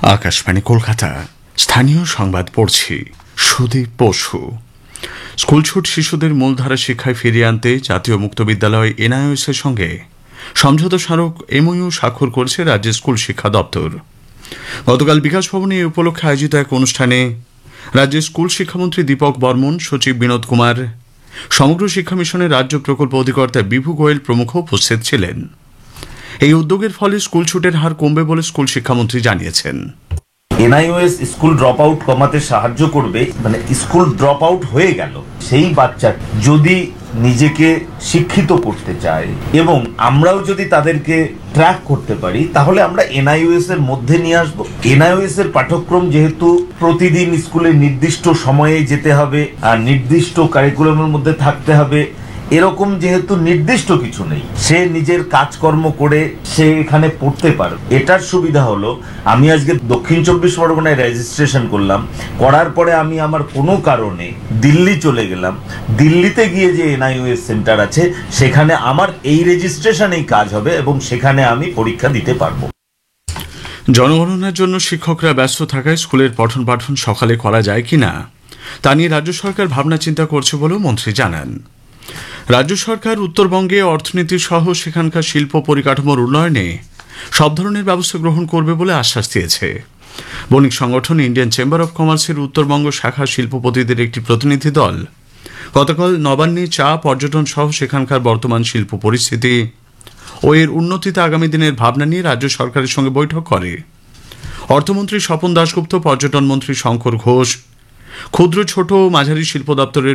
আকাশবাণী কলকাতা স্থানীয় সংবাদ পড়ছি সুদীপ বসু। স্কুলছুট শিশুদের মূলধারা শিক্ষায় ফিরিয়ে আনতে জাতীয় মুক্ত বিদ্যালয় এনআইওএস এর সঙ্গে সমঝোতা স্মারক এমওইউ স্বাক্ষর করেছে রাজ্যের স্কুল শিক্ষা দপ্তর। গতকাল বিকাশ ভবনে এই উপলক্ষে আয়োজিত এক অনুষ্ঠানে রাজ্যের স্কুল শিক্ষামন্ত্রী দীপক বর্মন, সচিব বিনোদ কুমার, সমগ্র শিক্ষা মিশনের রাজ্য প্রকল্প অধিকর্তা বিভু গোয়েল প্রমুখ উপস্থিত ছিলেন। এই উদ্যোগের ফলে স্কুল ছুটের হার কমবে বলে স্কুল শিক্ষামন্ত্রী জানিয়েছেন। এনআইওএস স্কুল ড্রপ আউট কমাতে সাহায্য করবে। মানে স্কুল ড্রপ আউট হয়ে গেল সেই বাচ্চা যদি নিজেকে শিক্ষিত করতে চায় এবং আমরাও যদি তাদেরকে ট্র্যাক করতে পারি, তাহলে আমরা এনআইওএস এর মধ্যে নিয়ে আসবো। এনআইওএস এর পাঠ্যক্রম যেহেতু প্রতিদিন স্কুলে নির্দিষ্ট সময়ে যেতে হবে আর নির্দিষ্ট কারিকুলামের মধ্যে থাকতে হবে, এরকম যেহেতু নির্দিষ্ট কিছু নেই, সে নিজের কাজকর্ম করে সে এখানে পড়তে পারে। এটার সুবিধা হলো, আমি আজকে দক্ষিণ 24 পরগনায় রেজিস্ট্রেশন করলাম, করার পরে আমি আমার কোনো কারণে দিল্লি চলে গেলাম, দিল্লিতে গিয়ে যে এনআইওএস সেন্টার আছে সেখানে আমার এই রেজিস্ট্রেশনেই কাজ হবে এবং সেখানে আমি পরীক্ষা দিতে পারবো। জনগণনার জন্য শিক্ষকরা ব্যস্ত থাকায় স্কুলের পঠন পাঠন সকালে করা যায় কিনা তা নিয়ে রাজ্য সরকার ভাবনা চিন্তা করছে বলেও মন্ত্রী জানান। রাজ্য সরকার উত্তরবঙ্গে অর্থনীতি সহ সেখানকার শিল্প পরিকাঠামোর উন্নয়নে সব ধরনের ব্যবস্থা গ্রহণ করবে বলে আশ্বাস দিয়েছে। বণিক সংগঠন ইন্ডিয়ান চেম্বার অব কমার্সের উত্তরবঙ্গ শাখা শিল্পপতিদের একটি প্রতিনিধি দল গতকাল নবান্নে চা, পর্যটন সহ সেখানকার বর্তমান শিল্প পরিস্থিতি ও এর উন্নতিতে আগামী দিনের ভাবনা নিয়ে রাজ্য সরকারের সঙ্গে বৈঠক করে। অর্থমন্ত্রী স্বপন দাশগুপ্ত, পর্যটন মন্ত্রী শঙ্কর ঘোষ, ক্ষুদ্র ছোট ও মাঝারি শিল্প দপ্তরের